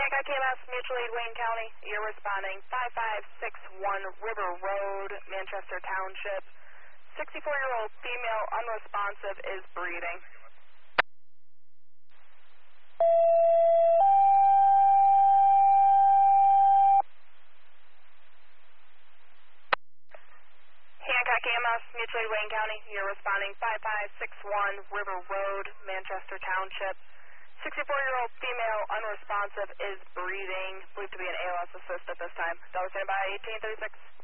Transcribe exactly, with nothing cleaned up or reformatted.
Hancock E M S, Mutual Aid, Wayne County. You're responding five five six one River Road, Manchester Township. sixty-four-year-old female, unresponsive, is breathing. Hancock E M S, Mutual Aid, Wayne County. You're responding five five six one River Road, Manchester Township. sixty-four-year-old female, unresponsive, is breathing. Believed to be an A L S assist at this time. Dollar standby, eighteen thirty-six.